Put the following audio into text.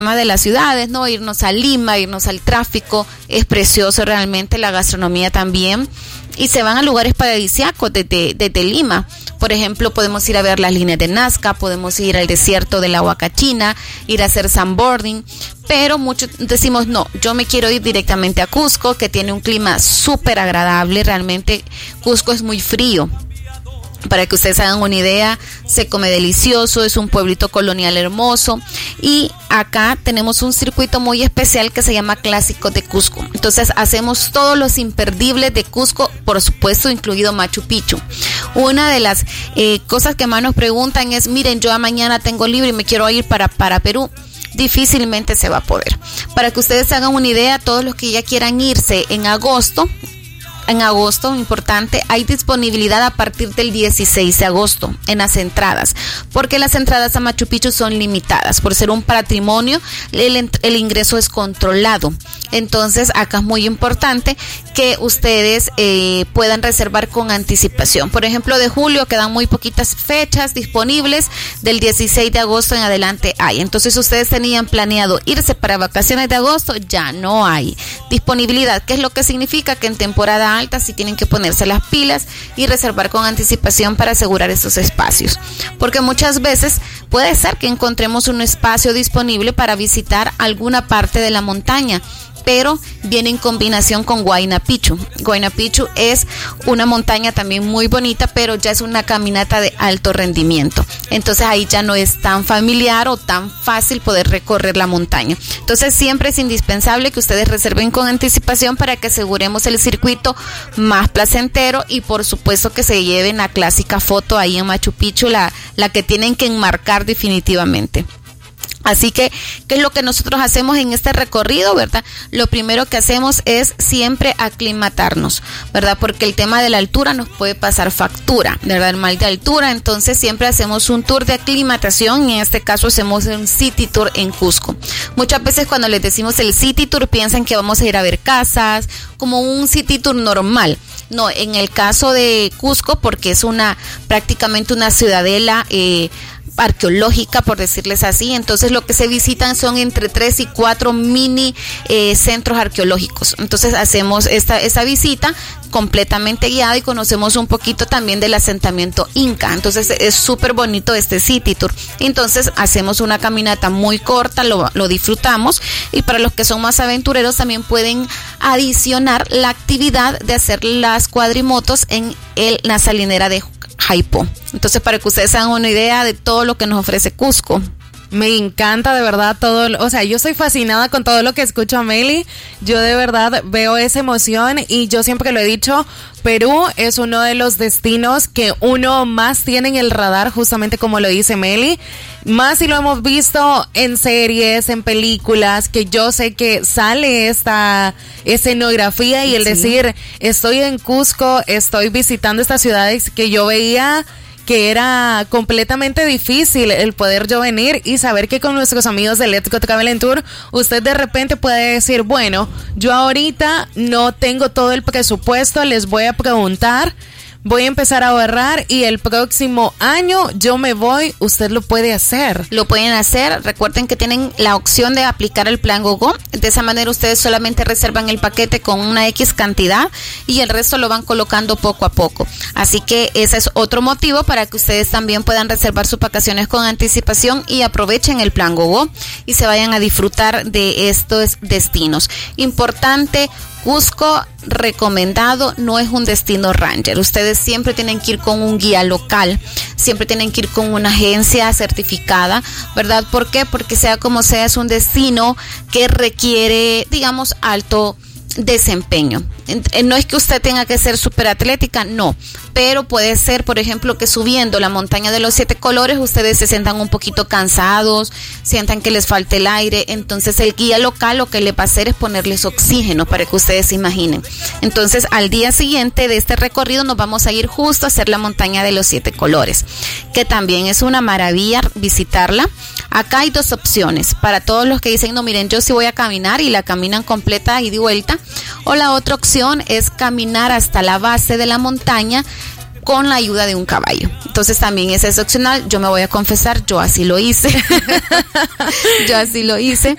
de las ciudades, ¿no? Irnos a Lima, irnos al tráfico, es precioso realmente, la gastronomía también, y se van a lugares paradisíacos desde Lima. Por ejemplo, podemos ir a ver las líneas de Nazca, podemos ir al desierto de la Huacachina, ir a hacer sandboarding, pero muchos decimos, no, yo me quiero ir directamente a Cusco, que tiene un clima súper agradable, realmente Cusco es muy frío. Para que ustedes hagan una idea, se come delicioso, es un pueblito colonial hermoso, y acá tenemos un circuito muy especial que se llama Clásicos de Cusco. Entonces hacemos todos los imperdibles de Cusco, por supuesto incluido Machu Picchu. Una de las cosas que más nos preguntan es, miren, yo mañana tengo libre y me quiero ir para Perú. Difícilmente se va a poder. Para que ustedes hagan una idea, todos los que ya quieran irse en agosto, importante, hay disponibilidad a partir del 16 de agosto en las entradas, porque las entradas a Machu Picchu son limitadas, por ser un patrimonio, el ingreso es controlado. Entonces acá es muy importante que ustedes puedan reservar con anticipación. Por ejemplo, de julio quedan muy poquitas fechas disponibles, del 16 de agosto en adelante hay. Entonces ustedes tenían planeado irse para vacaciones de agosto, ya no hay disponibilidad. ¿Qué es lo que significa? Que en temporada alta sí tienen que ponerse las pilas y reservar con anticipación para asegurar estos espacios, porque muchas veces puede ser que encontremos un espacio disponible para visitar alguna parte de la montaña, pero viene en combinación con Huayna Picchu. Huayna Picchu es una montaña también muy bonita, pero ya es una caminata de alto rendimiento. Entonces ahí ya no es tan familiar o tan fácil poder recorrer la montaña. Entonces siempre es indispensable que ustedes reserven con anticipación para que aseguremos el circuito más placentero, y por supuesto que se lleven la clásica foto ahí en Machu Picchu, la que tienen que enmarcar definitivamente. Así que, ¿qué es lo que nosotros hacemos en este recorrido, verdad? Lo primero que hacemos es siempre aclimatarnos, ¿verdad? Porque el tema de la altura nos puede pasar factura, ¿verdad? El mal de altura, entonces siempre hacemos un tour de aclimatación, y en este caso hacemos un city tour en Cusco. Muchas veces cuando les decimos el city tour piensan que vamos a ir a ver casas, como un city tour normal. No, en el caso de Cusco, porque es prácticamente una ciudadela arqueológica, por decirles así, entonces lo que se visitan son entre 3 y 4 mini centros arqueológicos. Entonces hacemos esta visita completamente guiada y conocemos un poquito también del asentamiento inca. Entonces es súper bonito este city tour. Entonces hacemos una caminata muy corta, lo disfrutamos, y para los que son más aventureros también pueden adicionar la actividad de hacer las cuadrimotos en la salinera de Jaipo. Entonces, para que ustedes hagan una idea de todo lo que nos ofrece Cusco. Me encanta de verdad todo, o sea, yo estoy fascinada con todo lo que escucho a Meli. Yo de verdad veo esa emoción, y yo siempre lo he dicho, Perú es uno de los destinos que uno más tiene en el radar, justamente como lo dice Meli, más si lo hemos visto en series, en películas, que yo sé que sale esta escenografía y el decir, estoy en Cusco, estoy visitando estas ciudades que yo veía que era completamente difícil el poder yo venir, y saber que con nuestros amigos de Let's Go Travel and Tour usted de repente puede decir, bueno, yo ahorita no tengo todo el presupuesto, les voy a preguntar, voy a empezar a ahorrar y el próximo año yo me voy. Usted lo puede hacer. Lo pueden hacer. Recuerden que tienen la opción de aplicar el plan GoGo. De esa manera ustedes solamente reservan el paquete con una X cantidad y el resto lo van colocando poco a poco. Así que ese es otro motivo para que ustedes también puedan reservar sus vacaciones con anticipación y aprovechen el plan GoGo y se vayan a disfrutar de estos destinos. Importante, Cusco recomendado, no es un destino ranger. Ustedes siempre tienen que ir con un guía local, siempre tienen que ir con una agencia certificada, ¿verdad? ¿Por qué? Porque sea como sea, es un destino que requiere, digamos, alto desempeño. No es que usted tenga que ser súper atlética, no, pero puede ser, por ejemplo, que subiendo la montaña de los 7 colores ustedes se sientan un poquito cansados, sientan que les falta el aire. Entonces el guía local lo que le va a hacer es ponerles oxígeno para que ustedes se imaginen. Entonces al día siguiente de este recorrido nos vamos a ir justo a hacer la montaña de los 7 colores, que también es una maravilla visitarla. Acá hay 2 opciones para todos los que dicen, no, miren, yo sí voy a caminar, y la caminan completa y de vuelta, o la otra opción es caminar hasta la base de la montaña con la ayuda de un caballo. Entonces también ese es opcional. Yo me voy a confesar, yo así lo hice. Yo así lo hice.